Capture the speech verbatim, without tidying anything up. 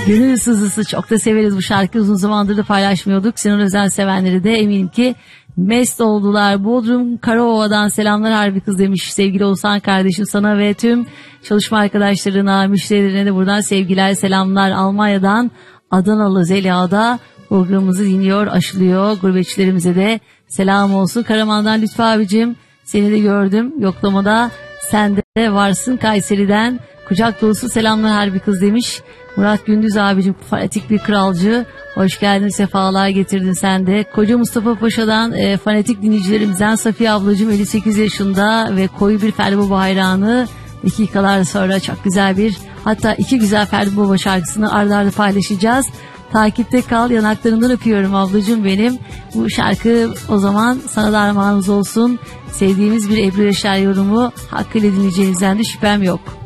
Gönül sızısı, çok da severiz bu şarkıyı, uzun zamandır da paylaşmıyorduk. Sinan Özen sevenleri de eminim ki mest oldular. Bodrum Karaova'dan selamlar harbi kız demiş sevgili Oğuzhan kardeşim, sana ve tüm çalışma arkadaşlarına, müşterilerine de buradan sevgiler, selamlar. Almanya'dan Adanalı Zeliha da programımızı dinliyor, aşılıyor. Gurbetçilerimize de selam olsun. Karaman'dan Lütfü abicim, seni de gördüm yoklamada, sen de varsın. Kayseri'den kucak dolusu selamlar harbi kız demiş Murat Gündüz abicim, fanatik bir kralcı. Hoş geldin, sefalar getirdin sen de. Koca Mustafa Paşa'dan e, fanatik dinleyicilerimizden Safiye ablacığım elli sekiz yaşında ve koyu bir Ferdi Baba hayranı. Dakikalar sonra çok güzel bir, hatta iki güzel Ferdi Baba şarkısını arda arda paylaşacağız. Takipte kal, yanaklarından öpüyorum ablacığım benim. Bu şarkı o zaman sana da armağanımız olsun. Sevdiğimiz bir Ebru Yaşar yorumu, hakkıyla dinleyeceğinizden de şüphem yok.